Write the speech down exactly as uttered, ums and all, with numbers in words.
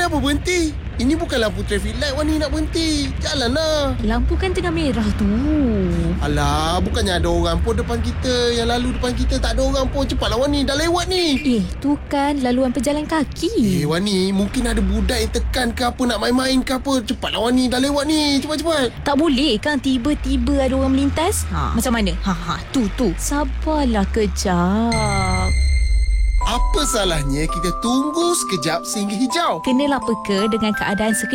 kenapa berhenti? Ini bukan lampu traffic light, Wani nak berhenti. Jalanlah. Lampu kan tengah merah tu. Alah, bukannya ada orang pun depan kita. Yang lalu depan kita tak ada orang pun. Cepatlah Wani, dah lewat ni. Eh, tu kan laluan pejalan kaki. Eh Wani, mungkin ada budak yang tekan ke apa, nak main-main ke apa. Cepatlah Wani, dah lewat ni. Cepat-cepat. Tak boleh kan tiba-tiba ada orang melintas? Ha, macam mana? Ha ha, tu tu. Sabarlah kejap. Apa salahnya kita tunggu sekejap sehingga hijau? Kenalah peka dengan keadaan sekejap